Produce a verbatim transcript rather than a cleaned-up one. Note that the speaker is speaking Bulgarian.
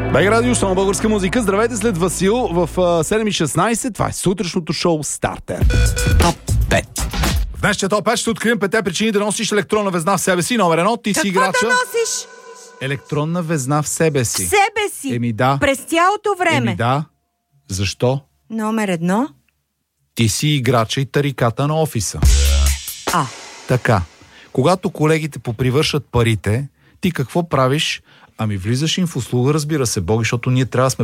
Бег Радио, само българска музика. Здравейте, след Васил в седем и шестнайсет. Това е сутрешното шоу Стартер. Топ пет. В днешния топ пет ще открием петте причини да носиш електронна везна в себе си. Номер едно, ти си играча. Какво да носиш? Електронна везна в себе си. В себе си? Еми да. През цялото време? Еми да. Защо? Номер едно. Ти си играча и тариката на офиса. А. Така. Когато колегите попривършат парите, ти какво правиш? Ами влизаш им в услуга, разбира се, Боги, защото ние трябва да сме